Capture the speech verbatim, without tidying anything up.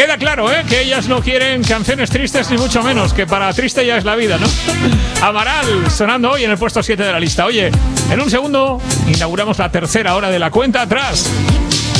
queda claro, ¿eh? Que ellas no quieren canciones tristes ni mucho menos, que para triste ya es la vida, ¿no? Amaral, sonando hoy en el puesto siete de la lista. Oye, en un segundo inauguramos la tercera hora de la cuenta atrás.